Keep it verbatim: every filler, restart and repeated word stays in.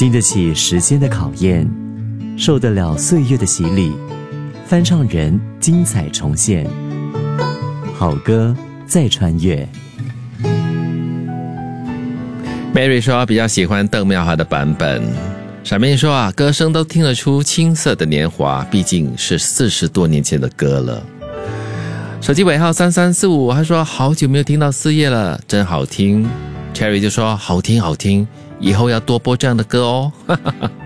经得起时间的考验，受得了岁月的洗礼，翻唱人精彩重现，好歌再穿越。 Mary 说比较喜欢邓妙华的版本。闪妹说啊，歌声都听得出青涩的年华，毕竟是四十多年前的歌了。手机尾号三三四五，他说好久没有听到四叶了，真好听。Cherry 就说好听好听，以后要多播这样的歌哦。